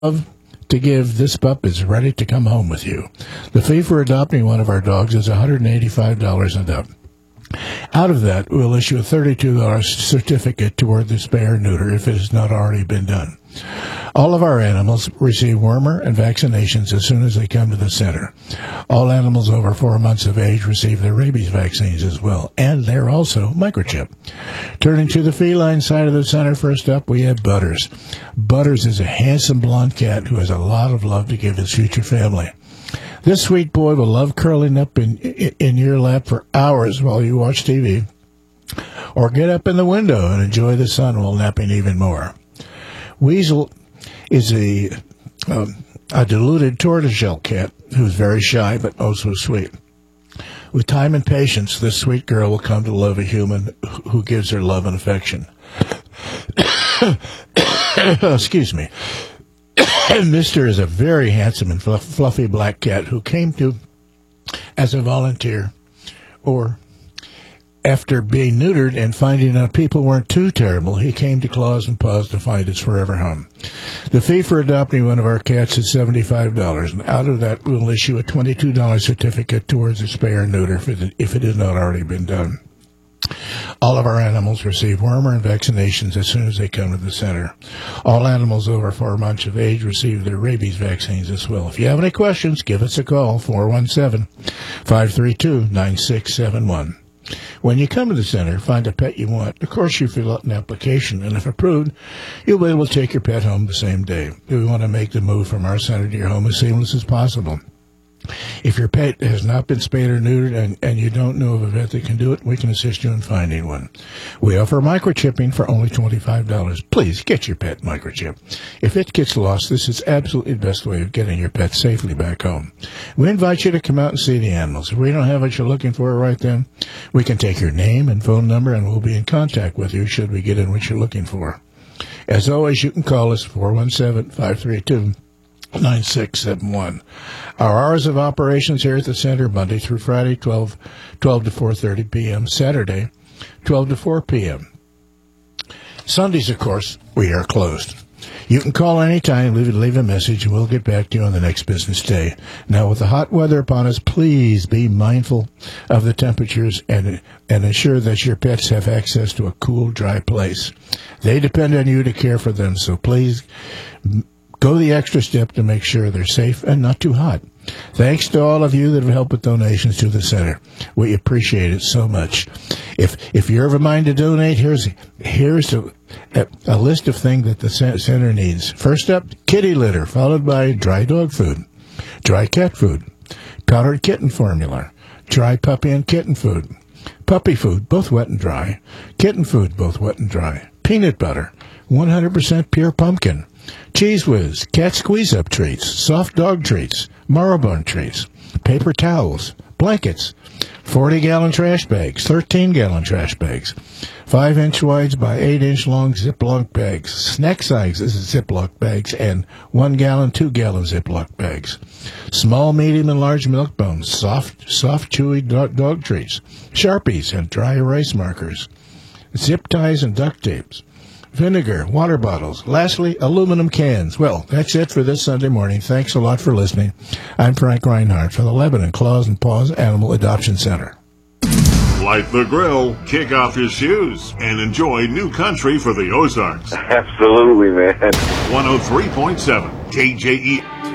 to give, this pup is ready to come home with you. The fee for adopting one of our dogs is $185 and up. Out of that, we'll issue a $32 certificate toward the spay or neuter if it has not already been done. All of our animals receive wormer and vaccinations as soon as they come to the center. All animals over 4 months of age receive their rabies vaccines as well, and they're also microchipped. Turning to the feline side of the center, first up, we have Butters. Butters is a handsome blonde cat who has a lot of love to give his future family. This sweet boy will love curling up in your lap for hours while you watch TV, or get up in the window and enjoy the sun while napping even more. Weasel is a diluted tortoiseshell cat who's very shy but also sweet. With time and patience, this sweet girl will come to love a human who gives her love and affection. Excuse me. Mister is a very handsome and fluffy black cat who came to as a volunteer, or after being neutered and finding out people weren't too terrible, he came to Claws and Paws to find his forever home. The fee for adopting one of our cats is $75, and out of that we'll issue a $22 certificate towards a spay or neuter if it has not already been done. All of our animals receive wormer and vaccinations as soon as they come to the center. All animals over 4 months of age receive their rabies vaccines as well. If you have any questions, give us a call, 417-532-9671. When you come to the center, find a pet you want. Of course, you fill out an application, and if approved, you'll be able to take your pet home the same day. We want to make the move from our center to your home as seamless as possible. If your pet has not been spayed or neutered and you don't know of a vet that can do it, we can assist you in finding one. We offer microchipping for only $25. Please get your pet microchipped. If it gets lost, this is absolutely the best way of getting your pet safely back home. We invite you to come out and see the animals. If we don't have what you're looking for right then, we can take your name and phone number and we'll be in contact with you should we get in what you're looking for. As always, you can call us 417-532-9671. Our hours of operations here at the center, Monday through Friday, 12 to 4:30 p.m., Saturday, 12 to 4 p.m. Sundays, of course, we are closed. You can call anytime, leave a message, and we'll get back to you on the next business day. Now, with the hot weather upon us, please be mindful of the temperatures and ensure that your pets have access to a cool, dry place. They depend on you to care for them, so please go the extra step to make sure they're safe and not too hot. Thanks to all of you that have helped with donations to the center. We appreciate it so much. If you're of a mind to donate, here's a list of things that the center needs. First up, kitty litter, followed by dry dog food, dry cat food, powdered kitten formula, dry puppy and kitten food, puppy food, both wet and dry, kitten food, both wet and dry, peanut butter, 100% pure pumpkin, Cheese Whiz, cat squeeze-up treats, soft dog treats, marrowbone treats, paper towels, blankets, 40-gallon trash bags, 13-gallon trash bags, 5-inch wides by 8-inch long Ziploc bags, snack sizes Ziploc bags, and 1-gallon, 2-gallon Ziploc bags, small, medium, and large milk bones, soft, chewy dog treats, Sharpies, and dry erase markers, zip ties and duct tapes, vinegar, water bottles, lastly, aluminum cans. Well, that's it for this Sunday morning. Thanks a lot for listening. I'm Frank Reinhardt for the Lebanon Claws and Paws Animal Adoption Center. Light the grill, kick off your shoes, and enjoy new country for the Ozarks. Absolutely, man. 103.7 KJE.